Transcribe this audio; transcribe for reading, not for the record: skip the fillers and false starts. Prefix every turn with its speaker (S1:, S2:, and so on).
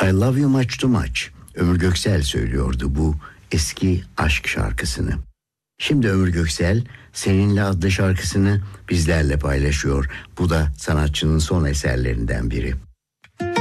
S1: I Love You Much Too Much. Ömür Göksel söylüyordu bu eski aşk şarkısını. Şimdi Ömür Göksel Seninle adlı şarkısını bizlerle paylaşıyor. Bu da sanatçının son eserlerinden biri.